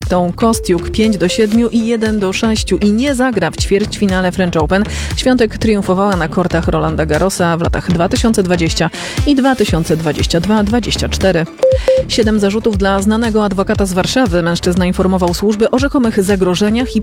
Agnieszką Kostiuk 5-7 i 1-6 i nie zagra w ćwierćfinale French Open. Świątek triumfowała na kortach Rolanda Garrosa w latach 2020 i 2022-24. 7 zarzutów dla znanego adwokata z Warszawy. Mężczyzna informował służby o rzekomych zagrożeniach i